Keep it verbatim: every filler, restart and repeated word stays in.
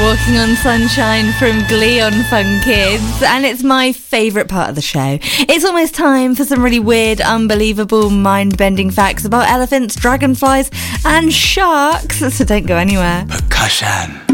Walking on Sunshine from Glee on Fun Kids, and it's my favourite part of the show. It's almost time for some really weird, unbelievable, mind-bending facts about elephants, dragonflies and sharks, so don't go anywhere. Percussion.